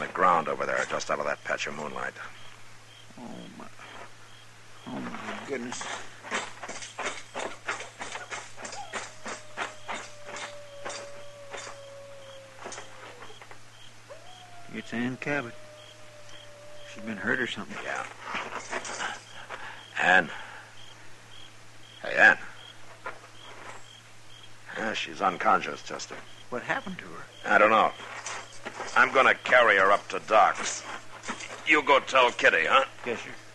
the ground over there, just out of that patch of moonlight. Oh, my goodness. It's Ann Cabot. She's been hurt or something. Yeah. Ann? Hey, Ann. Yeah, she's unconscious, Chester. What happened to her? I don't know. I'm going to carry her up to Doc's. You go tell Kitty, huh? Yes, sir.